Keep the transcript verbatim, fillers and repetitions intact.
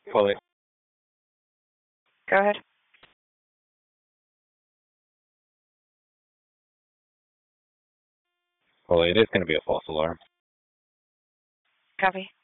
Fully. Go ahead. Fully. It is going to be a false alarm. Copy.